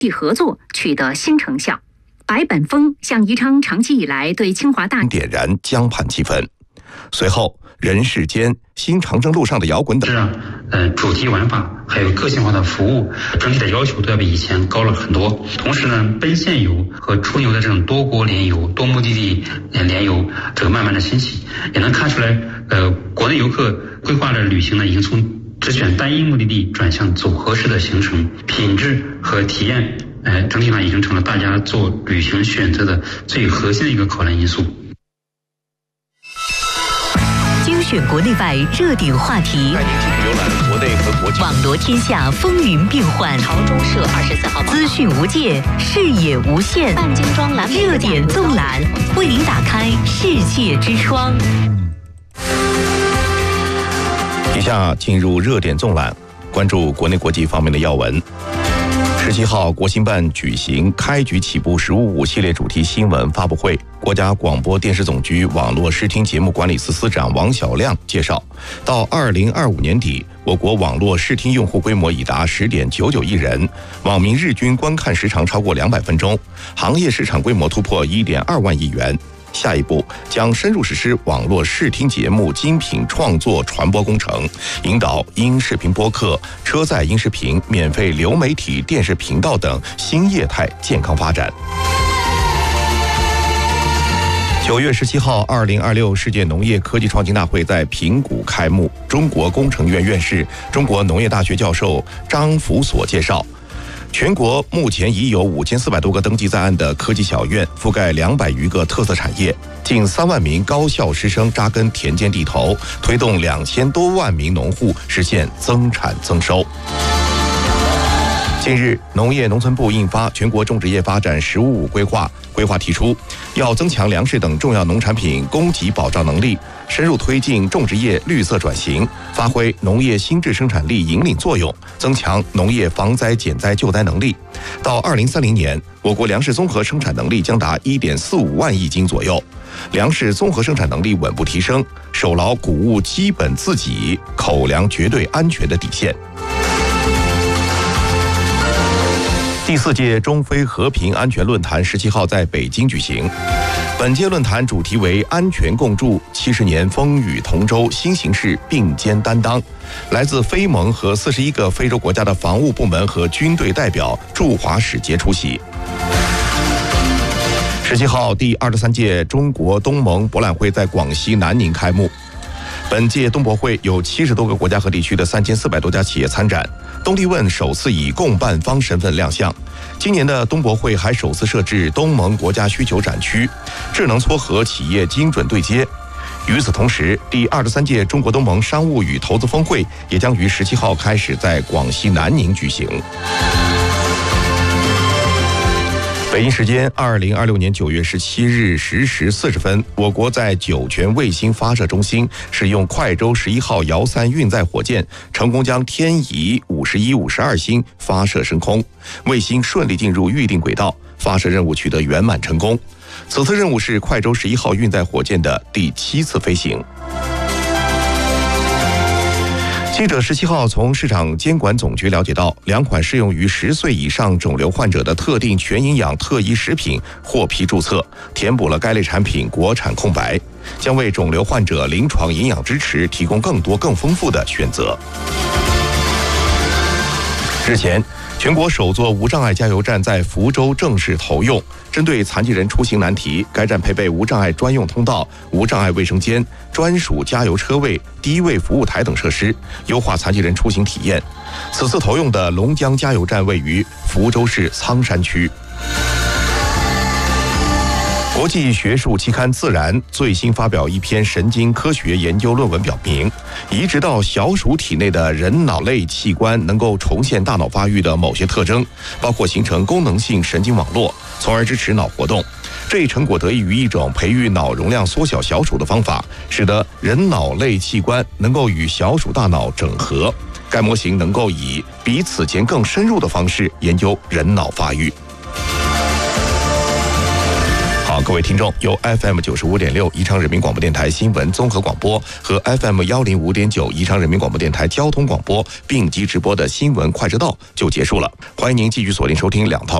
合作取得新成效。白本峰向宜昌长期以来对清华大点燃江畔气氛。随后，人世间、新长征路上的摇滚等主题玩法还有个性化的服务，整体的要求都要比以前高了很多。同时呢，奔现游和出游的这种多国联游、多目的地联游，这个慢慢的兴起，也能看出来，国内游客规划的旅行呢，已经从只选单一目的地转向组合式的行程，品质和体验，整体上已经成了大家做旅行选择的最核心的一个考量因素。 精选国内外热点话题， 带您继续浏览国内和国际网罗天下风云变幻。 潮中社24号资讯无界，视野无限。 半精装蓝热点纵览，为您打开世界之窗。 以下进入热点纵览，关注国内国际方面的要闻。17号，国新办举行开局起步15系列主题新闻发布会。国家广播电视总局网络视听节目管理司司长王晓亮介绍，到2025年底，我国网络视听用户规模已达10.99亿人，网民日均观看时长超过200分钟，行业市场规模突破1.2万亿元。下一步将深入实施网络视听节目精品创作传播工程，引导音视频播客、车载音视频、免费流媒体电视频道等新业态健康发展。9月17号，2026世界农业科技创新大会在平谷开幕。中国工程院院士、中国农业大学教授张福所介绍，全国目前已有5400多个登记在案的科技小院，覆盖200余个特色产业，近3万名高校师生扎根田间地头，推动2000多万名农户实现增产增收。近日，农业农村部印发《全国种植业发展“十五五”规划》，规划提出，要增强粮食等重要农产品供给保障能力，深入推进种植业绿色转型，发挥农业新质生产力引领作用，增强农业防灾减灾救灾能力。到2030年，我国粮食综合生产能力将达1.45万亿斤左右。粮食综合生产能力稳步提升，守牢谷物基本自给、口粮绝对安全的底线。第4届中非和平安全论坛17号在北京举行。本届论坛主题为安全共筑，70年风雨同舟，新形势并肩担当。来自非盟和41个非洲国家的防务部门和军队代表驻华使节出席。17号，第23届中国东盟博览会在广西南宁开幕。本届东博会有70多个国家和地区的3400多家企业参展，东帝汶首次以共办方身份亮相。今年的东博会还首次设置东盟国家需求展区，智能撮合企业精准对接。与此同时，第23届中国东盟商务与投资峰会也将于17号开始在广西南宁举行。北京时间2026年9月17日10时40分，我国在酒泉卫星发射中心使用快舟11号遥3运载火箭，成功将天仪51、52星发射升空，卫星顺利进入预定轨道，发射任务取得圆满成功。此次任务是快舟11号运载火箭的第7次飞行。记者17号从市场监管总局了解到，2款适用于10岁以上肿瘤患者的特定全营养特异食品获批注册，填补了该类产品国产空白，将为肿瘤患者临床营养支持提供更多更丰富的选择。日前，全国首座无障碍加油站在福州正式投用。针对残疾人出行难题，该站配备无障碍专用通道、无障碍卫生间、专属加油车位、低位服务台等设施，优化残疾人出行体验。此次投用的龙江加油站位于福州市苍山区。国际学术期刊《自然》最新发表一篇神经科学研究论文，表明移植到小鼠体内的人脑类器官能够重现大脑发育的某些特征，包括形成功能性神经网络，从而支持脑活动。这一成果得益于一种培育脑容量缩小小鼠的方法，使得人脑类器官能够与小鼠大脑整合。该模型能够以比此前更深入的方式研究人脑发育。 好，各位听众，由 FM 95.6宜昌人民广播电台新闻综合广播和 FM 105.9宜昌人民广播电台交通广播并机直播的新闻快车道就结束了。欢迎您继续锁定收听两套